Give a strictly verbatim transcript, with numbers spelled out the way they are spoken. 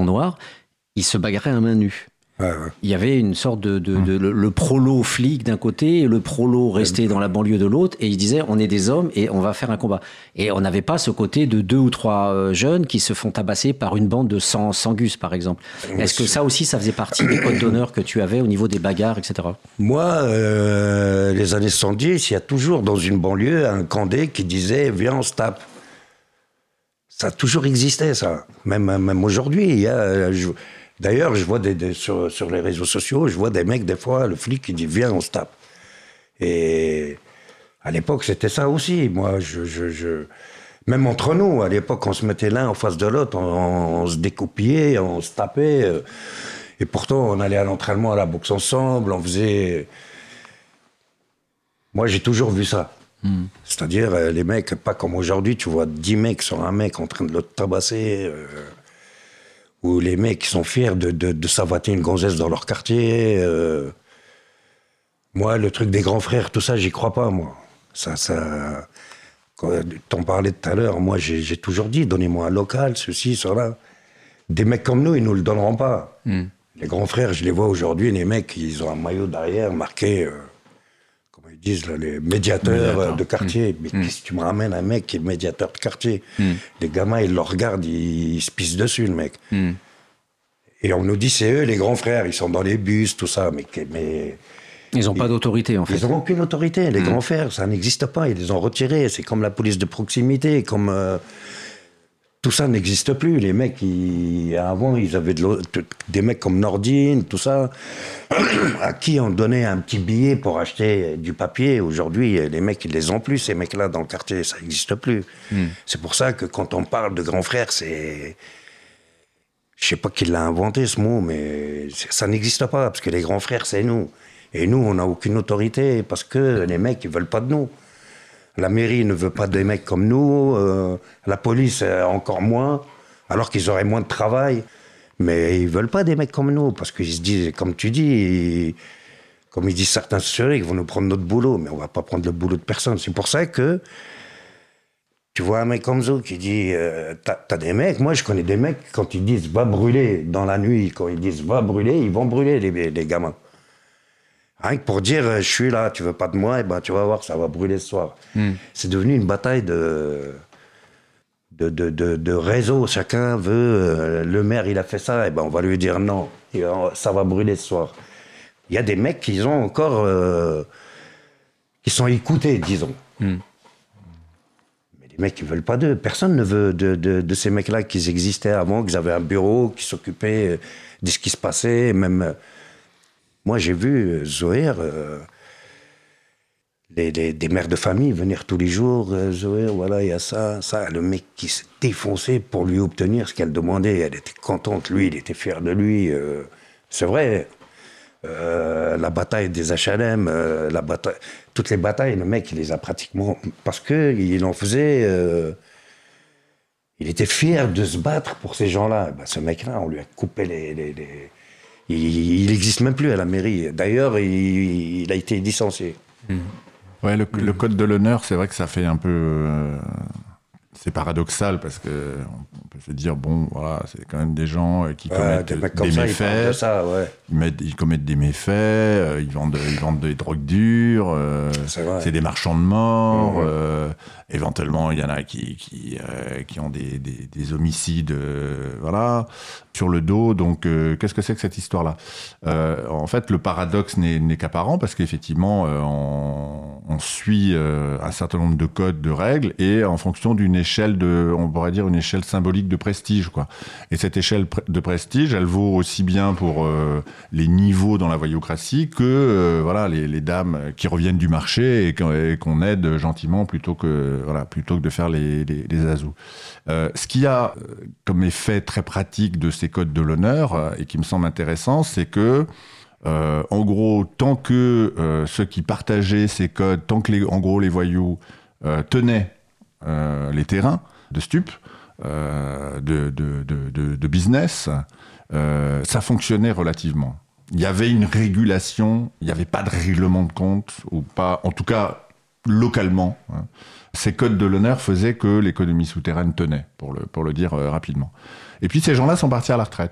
béton noir, ils se bagarraient à main nue. Ouais, ouais. Il y avait une sorte de, de, de, de le, le prolo flic d'un côté et le prolo resté dans la banlieue de l'autre, et ils disaient on est des hommes et on va faire un combat. Et on n'avait pas ce côté de deux ou trois euh, jeunes qui se font tabasser par une bande de cent, cent gus par exemple. Est-ce que ça aussi ça faisait partie des codes d'honneur que tu avais au niveau des bagarres, et cetera. Moi, euh, les années soixante-dix, il y a toujours dans une banlieue un Candé qui disait viens on se tape. Ça a toujours existé ça. Même, même aujourd'hui, il y a... Je, D'ailleurs, je vois des, des, sur, sur les réseaux sociaux, je vois des mecs, des fois, le flic, qui dit « Viens, on se tape ». Et à l'époque, c'était ça aussi. Moi, je, je, je... Même entre nous, à l'époque, on se mettait l'un en face de l'autre, on, on se découpillait, on se tapait. Et pourtant, on allait à l'entraînement, à la boxe ensemble, on faisait... Moi, j'ai toujours vu ça. Mmh. C'est-à-dire, les mecs, pas comme aujourd'hui, tu vois dix mecs sur un mec en train de le tabasser... Euh... Ou les mecs qui sont fiers de, de, de savater une gonzesse dans leur quartier. Euh... Moi, le truc des grands frères, tout ça, j'y crois pas, moi. Ça, ça... Quand t'en parlais tout à l'heure, moi, j'ai, j'ai toujours dit, donnez-moi un local, ceci, cela. Des mecs comme nous, ils nous le donneront pas. Mm. Les grands frères, je les vois aujourd'hui, les mecs, ils ont un maillot derrière marqué, euh, comment ils disent, là, les médiateurs Médiateur. de quartier. Mm. Mais mm. qu'est-ce que tu me ramènes un mec qui est médiateur de quartier? Mm. Les gamins, ils le regardent, ils, ils se pissent dessus, le mec. Mm. Et on nous dit, c'est eux, les grands frères, ils sont dans les bus, tout ça, mais... mais ils n'ont pas d'autorité, en fait. Ils n'ont aucune autorité, les mmh. grands frères, ça n'existe pas, ils les ont retirés. C'est comme la police de proximité, comme... Euh, tout ça n'existe plus. Les mecs, ils, avant, ils avaient de des mecs comme Nordine, tout ça, à qui on donnait un petit billet pour acheter du papier. Aujourd'hui, les mecs, ils les ont plus, ces mecs-là, dans le quartier, ça n'existe plus. Mmh. C'est pour ça que quand on parle de grands frères, c'est... Je sais pas qui l'a inventé, ce mot, mais ça n'existe pas, parce que les grands frères, c'est nous. Et nous, on n'a aucune autorité, parce que les mecs, ils veulent pas de nous. La mairie ne veut pas des mecs comme nous, euh, la police, encore moins, alors qu'ils auraient moins de travail. Mais ils veulent pas des mecs comme nous, parce qu'ils se disent, comme tu dis, ils, comme ils disent certains sociologues, ils vont nous prendre notre boulot, mais on va pas prendre le boulot de personne. C'est pour ça que tu vois un mec comme Zo qui dit euh, t'as, t'as des mecs, moi je connais des mecs, quand ils disent va brûler dans la nuit, quand ils disent va brûler, ils vont brûler les, les gamins. Rien que pour dire je suis là, tu veux pas de moi, et ben tu vas voir, ça va brûler ce soir. Mm. C'est devenu une bataille de, de, de, de, de réseau. Chacun veut, euh, le maire il a fait ça, et ben on va lui dire non, et, euh, ça va brûler ce soir. Il y a des mecs qui ont encore, euh, qui sont écoutés, disons. Mm. Les mecs, ils veulent pas d'eux. Personne ne veut de, de, de ces mecs-là qui existaient avant, qu'ils avaient un bureau, qui s'occupaient de ce qui se passait. Même, moi, j'ai vu Zoher, euh, les, les, des mères de famille venir tous les jours. Euh, Zoher, voilà, il y a ça, ça. Le mec qui s'est défoncé pour lui obtenir ce qu'elle demandait. Elle était contente, lui, il était fier de lui. Euh, c'est vrai. Euh, la bataille des H L M, euh, la bataille, toutes les batailles, le mec, il les a pratiquement... Parce qu'il en faisait... Euh, il était fier de se battre pour ces gens-là. Ben, ce mec-là, on lui a coupé les... les, les... Il n'existe même plus à la mairie. D'ailleurs, il, il a été licencié. Mmh. Ouais, le, le code de l'honneur, c'est vrai que ça fait un peu... Euh, c'est paradoxal, parce qu'on peut se dire, bon, voilà, c'est quand même des gens qui ouais, commettent des, des ça, méfaits. Ils, ça, ouais. ils, mettent, ils commettent des méfaits, euh, ils, vendent, ils vendent des drogues dures, euh, c'est, c'est des marchands de mort. Mmh. Euh, éventuellement, il y en a qui, qui, euh, qui ont des, des, des homicides euh, voilà, sur le dos. Donc, euh, qu'est-ce que c'est que cette histoire-là ? euh, En fait, le paradoxe n'est, n'est qu'apparent, parce qu'effectivement, euh, on, on suit euh, un certain nombre de codes, de règles, et en fonction d'une échelle de, on pourrait dire une échelle symbolique de prestige, quoi. Et cette échelle de prestige, elle vaut aussi bien pour euh, les niveaux dans la voyoucratie que euh, voilà, les, les dames qui reviennent du marché et qu'on, et qu'on aide gentiment plutôt que, voilà, plutôt que de faire les, les, les azous. Euh, ce qu'il y a comme effet très pratique de ces codes de l'honneur, euh, et qui me semble intéressant, c'est que Euh, en gros, tant que euh, ceux qui partageaient ces codes, tant que les, en gros les voyous euh, tenaient euh, les terrains de stup, euh, de, de, de, de, de business, euh, ça fonctionnait relativement. Il y avait une régulation, il n'y avait pas de règlement de compte, ou pas, en tout cas localement. Hein. Ces codes de l'honneur faisaient que l'économie souterraine tenait, pour le, pour le dire euh, rapidement. Et puis ces gens-là sont partis à la retraite.